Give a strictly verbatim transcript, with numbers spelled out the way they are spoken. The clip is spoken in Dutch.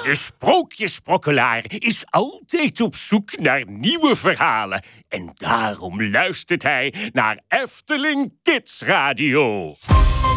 De sprookjesprokkelaar is altijd op zoek naar nieuwe verhalen. En daarom luistert hij naar Efteling Kids Radio.